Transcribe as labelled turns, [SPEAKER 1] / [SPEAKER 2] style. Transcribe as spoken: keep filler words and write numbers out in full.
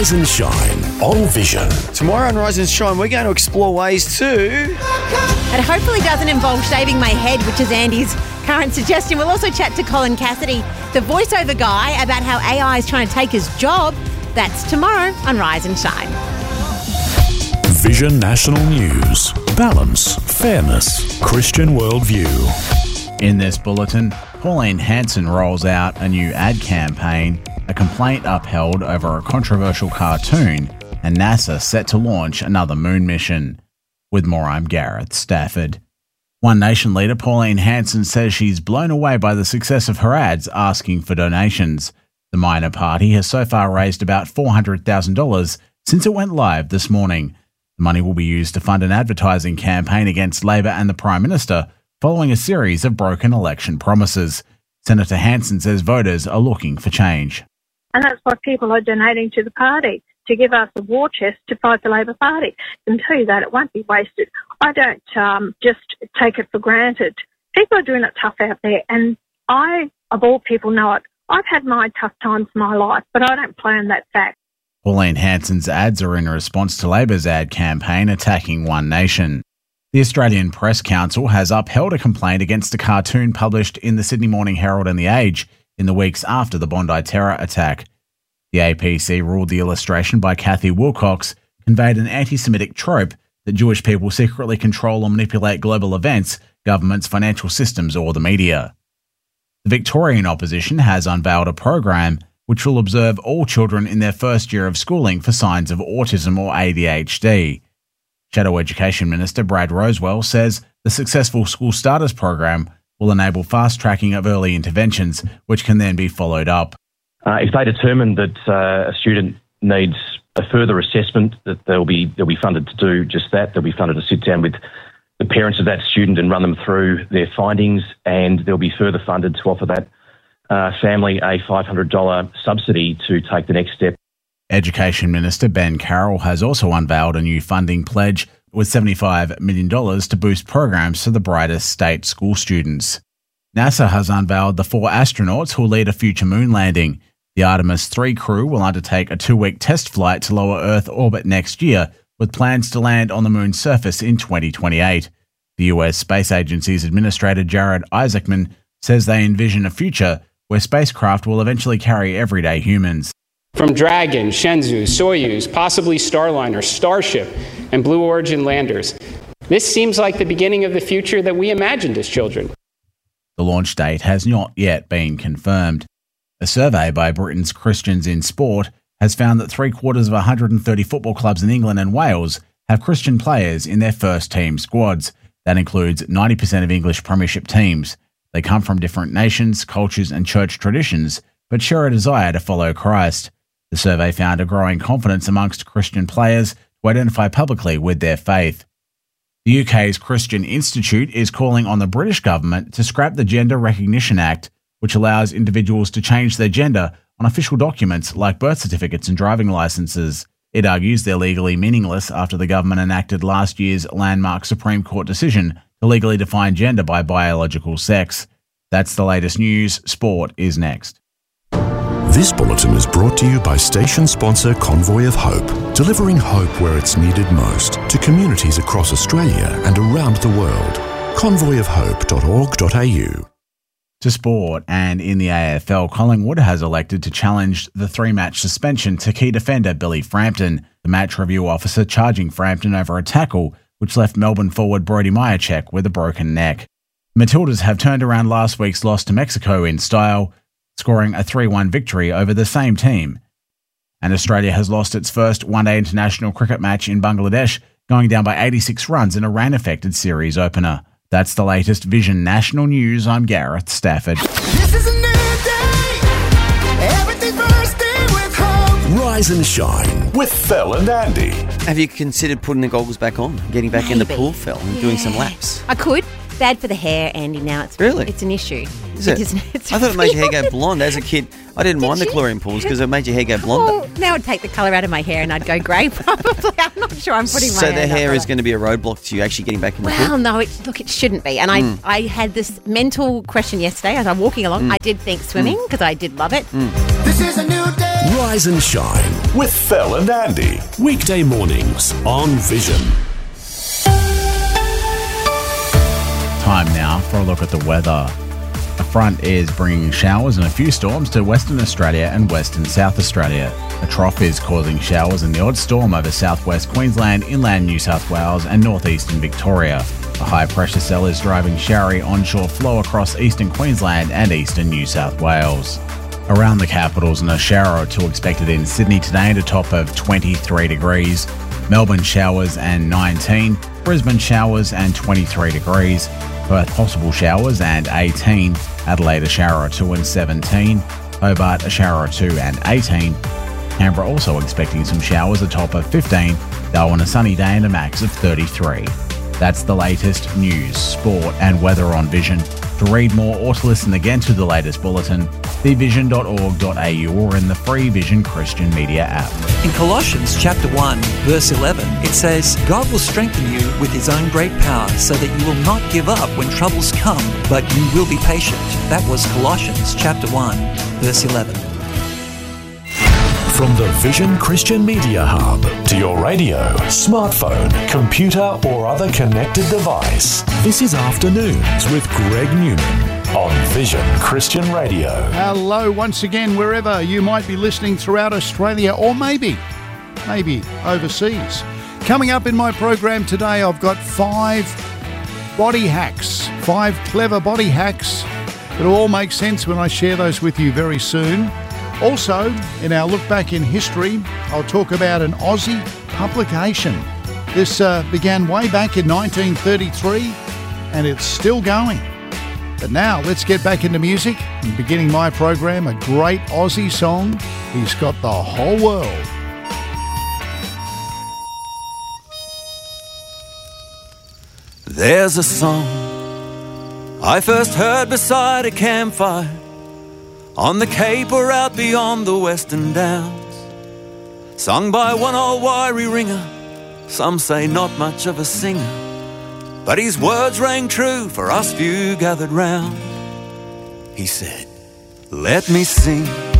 [SPEAKER 1] Rise and Shine on Vision.
[SPEAKER 2] Tomorrow on Rise and Shine, we're going to explore ways to...
[SPEAKER 3] It hopefully doesn't involve shaving my head, which is Andy's current suggestion. We'll also chat to Colin Cassidy, the voiceover guy, about how A I is trying to take his job. That's tomorrow on Rise and Shine.
[SPEAKER 1] Vision National News. Balance, fairness, Christian worldview.
[SPEAKER 4] In this bulletin, Pauline Hanson rolls out a new ad campaign, a complaint upheld over a controversial cartoon, and NASA set to launch another moon mission. With more, I'm Gareth Stafford. One Nation leader Pauline Hanson says she's blown away by the success of her ads asking for donations. The minor party has so far raised about four hundred thousand dollars since it went live this morning. The money will be used to fund an advertising campaign against Labor and the Prime Minister following a series of broken election promises. Senator Hanson says voters are looking for change.
[SPEAKER 5] And that's why people are donating to the party, to give us a war chest to fight the Labor Party. I can tell you that it won't be wasted. I don't um, just take it for granted. People are doing it tough out there, and I, of all people, know it. I've had my tough times in my life, but I don't play on that fact.
[SPEAKER 4] Pauline Hanson's ads are in response to Labor's ad campaign attacking One Nation. The Australian Press Council has upheld a complaint against a cartoon published in the Sydney Morning Herald and The Age in the weeks after the Bondi terror attack. The A P C ruled the illustration by Kathy Wilcox conveyed an anti-Semitic trope that Jewish people secretly control or manipulate global events, governments, financial systems, or the media. The Victorian opposition has unveiled a program which will observe all children in their first year of schooling for signs of autism or A D H D. Shadow Education Minister Brad Rosewell says the successful School Starters program will enable fast-tracking of early interventions, which can then be followed up.
[SPEAKER 6] Uh, if they determine that uh, a student needs a further assessment, that they'll be they'll be funded to do just that. They'll be funded to sit down with the parents of that student and run them through their findings, and they'll be further funded to offer that uh, family a five hundred dollars subsidy to take the next step.
[SPEAKER 4] Education Minister Ben Carroll has also unveiled a new funding pledge with seventy-five million dollars to boost programs for the brightest state school students. NASA has unveiled the four astronauts who will lead a future moon landing. The Artemis three crew will undertake a two-week test flight to lower Earth orbit next year, with plans to land on the moon's surface in twenty twenty-eight. The U S Space Agency's Administrator Jared Isaacman says they envision a future where spacecraft will eventually carry everyday humans.
[SPEAKER 7] From Dragon, Shenzhou, Soyuz, possibly Starliner, Starship, and Blue Origin landers. This seems like the beginning of the future that we imagined as children.
[SPEAKER 4] The launch date has not yet been confirmed. A survey by Britain's Christians in Sport has found that three quarters of one hundred thirty football clubs in England and Wales have Christian players in their first team squads. That includes ninety percent of English Premiership teams. They come from different nations, cultures, and church traditions, but share a desire to follow Christ. The survey found a growing confidence amongst Christian players to identify publicly with their faith. The U K's Christian Institute is calling on the British government to scrap the Gender Recognition Act, which allows individuals to change their gender on official documents like birth certificates and driving licenses. It argues they're legally meaningless after the government enacted last year's landmark Supreme Court decision to legally define gender by biological sex. That's the latest news. Sport is next.
[SPEAKER 1] This bulletin is brought to you by station sponsor Convoy of Hope, delivering hope where it's needed most to communities across Australia and around the world. convoy of hope dot org dot a u.
[SPEAKER 4] To sport, and in the A F L, Collingwood has elected to challenge the three-match suspension to key defender Billy Frampton, the match review officer charging Frampton over a tackle which left Melbourne forward Brody Myercheck with a broken neck. Matildas have turned around last week's loss to Mexico in style, scoring a three one victory over the same team. And Australia has lost its first one-day international cricket match in Bangladesh, going down by eighty-six runs in a rain-affected series opener. That's the latest Vision National News. I'm Gareth Stafford.
[SPEAKER 8] This is a new day. Everything's bursting with hope.
[SPEAKER 1] Rise and Shine with Phil and Andy.
[SPEAKER 2] Have you considered putting the goggles back on, getting back
[SPEAKER 3] Maybe.
[SPEAKER 2] in the pool, Phil, and
[SPEAKER 3] Yeah.
[SPEAKER 2] doing some laps?
[SPEAKER 3] I could. Bad for the hair, Andy. Now it's
[SPEAKER 2] Really?
[SPEAKER 3] it's an issue.
[SPEAKER 2] Is it?
[SPEAKER 3] is, it's
[SPEAKER 2] I thought it made your hair
[SPEAKER 3] real.
[SPEAKER 2] go blonde. As a kid, I didn't
[SPEAKER 3] Did
[SPEAKER 2] mind the
[SPEAKER 3] you?
[SPEAKER 2] chlorine pools because it made your hair go blonde.
[SPEAKER 3] Well, now I'd take the colour out of my hair and I'd go grey probably. I'm not sure I'm putting my
[SPEAKER 2] so
[SPEAKER 3] hand
[SPEAKER 2] the
[SPEAKER 3] up
[SPEAKER 2] hair
[SPEAKER 3] for
[SPEAKER 2] is
[SPEAKER 3] that.
[SPEAKER 2] going to be a roadblock to you actually getting back in the
[SPEAKER 3] Well,
[SPEAKER 2] pool?
[SPEAKER 3] no, it, look, it shouldn't be. And I,
[SPEAKER 2] Mm.
[SPEAKER 3] I had this mental question yesterday as I'm walking along. I did think swimming because I did love it.
[SPEAKER 8] This is a new day.
[SPEAKER 9] Rise and shine with Phil and Andy. Weekday mornings on Vision.
[SPEAKER 4] Time now for a look at the weather. A front is bringing showers and a few storms to Western Australia and Western South Australia. A trough is causing showers and the odd storm over southwest Queensland, inland New South Wales and northeastern Victoria. A high pressure cell is driving showery onshore flow across eastern Queensland and eastern New South Wales. Around the capitals, and a shower or two expected in Sydney today at a top of twenty-three degrees. Melbourne showers and nineteen. Brisbane showers and twenty-three degrees. Perth possible showers and eighteen. Adelaide a shower or two and seventeen. Hobart a shower or two and eighteen. Canberra also expecting some showers, a top of fifteen. Darwin a sunny day and a max of thirty-three. That's the latest news, sport and weather on Vision. To read more or to listen again to the latest bulletin, see vision dot org dot a u or in the free Vision Christian Media app.
[SPEAKER 10] In Colossians chapter one, verse eleven, it says, God will strengthen you with his own great power so that you will not give up when troubles come, but you will be patient. That was Colossians chapter one, verse eleven.
[SPEAKER 9] From the Vision Christian Media Hub to your radio, smartphone, computer or other connected device, this is Afternoons with Greg Newman on Vision Christian Radio.
[SPEAKER 11] Hello once again, wherever you might be listening throughout Australia or maybe, maybe overseas. Coming up in my program today, I've got five body hacks, five clever body hacks. It'll all make sense when I share those with you very soon. Also, in our look back in history, I'll talk about an Aussie publication. This uh, began way back in nineteen thirty-three and it's still going. But now let's get back into music. And beginning my program, a great Aussie song. He's got the whole world.
[SPEAKER 12] There's a song I first heard beside a campfire, on the Cape or out beyond the Western Downs, sung by one old wiry ringer, some say not much of a singer, but his words rang true for us few gathered round. He said, let me sing